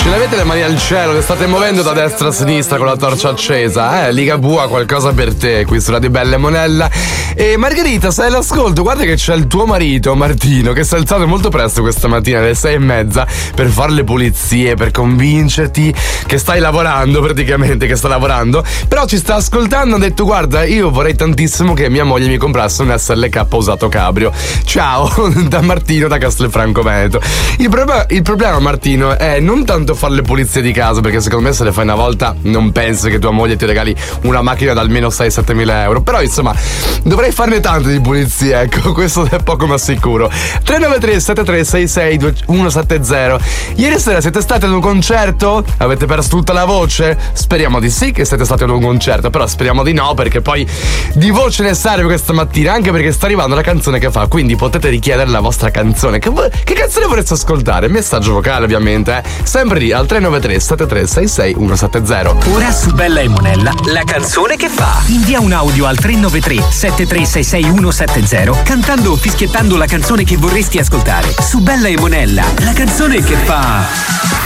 Ce l'avete le mani al cielo, le state muovendo da destra a sinistra con la torcia accesa, Ligabue ha qualcosa per te qui su Radio Bella e Monella. E Margherita, sei all'ascolto, guarda che c'è il tuo marito Martino che si è alzato molto presto questa mattina alle 6:30 per fare le pulizie, per convincerti che stai lavorando praticamente, che sta lavorando, però ci sta ascoltando. Ha detto: guarda, io vorrei tantissimo che mia moglie mi comprasse un SLK usato cabrio. Ciao, da Martino da Castelfranco Veneto. Il problema Martino è non tanto fare le pulizie di casa, perché secondo me se le fai una volta non penso che tua moglie ti regali una macchina da almeno 6-7 mila euro, però insomma dovrei farne tante di pulizie, ecco, questo è poco ma sicuro. 393 7366 2170. Ieri sera siete stati ad un concerto? Avete perso tutta la voce? Speriamo di sì che siete stati ad un concerto, però speriamo di no, perché poi di voce ne serve questa mattina, anche perché sta arrivando la canzone che fa, quindi potete richiedere la vostra canzone. Che canzone vorreste ascoltare? Messaggio vocale ovviamente, sempre lì al 393 7366 170. Ora su Bella e Monella, la canzone che fa. Invia un audio al 393 7366 170 cantando o fischiettando la canzone che vorresti ascoltare. Su Bella e Monella, la canzone che fa.